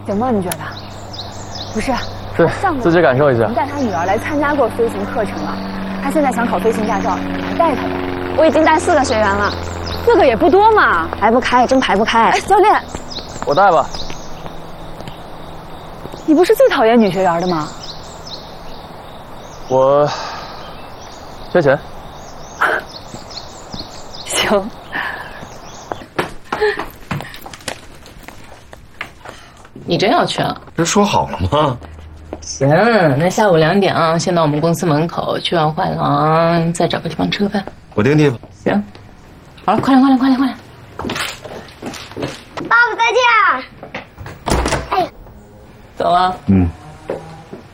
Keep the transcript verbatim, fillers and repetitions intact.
行吗？你觉得？不是， 是自己感受一下。 我们带他女儿来参加过飞行课程了，他现在想考飞行驾照，你来带他吧。 我已经带四个学员了， 四个也不多嘛， 排不开，真排不开。 哎，教练， 我带吧。 你不是最讨厌女学员的吗？ 我缺钱。 行。 你真要去啊？ 不是说好了吗？ 行，那下午两点啊，先到我们公司门口，去完画廊再找个地方吃个饭。 我定地方。 行，好了，快点，快点，快点，快点。 爸爸再见。哎， 走了。 嗯。